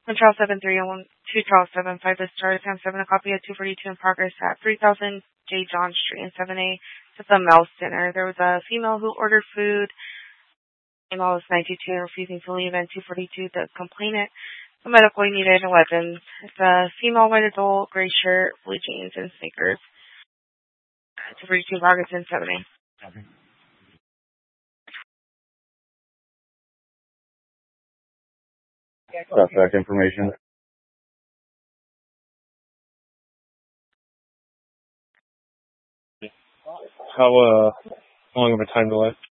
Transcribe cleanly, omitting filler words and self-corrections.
One trial 7-3 and 2 trial 7-5. The start time 7 a copy at 242 in progress at 3000 J. John Street in 7A to the Mel Center. There was a female who ordered food. Female was 92 and refusing to leave, and 242 the complainant. The medical needed and weapons. It's a female white adult, gray shirt, blue jeans, and sneakers. 242 progress in 7A. Okay. Suspect information. How long of a time delay?